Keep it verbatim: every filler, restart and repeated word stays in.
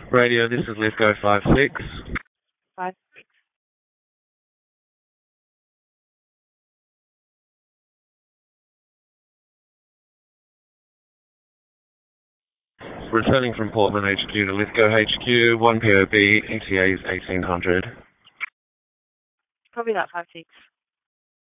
Radio, this is Lithgow five six. Five. Returning from Portland H Q to Lithgow H Q, one P O B, E T A is eighteen hundred. Probably that five six.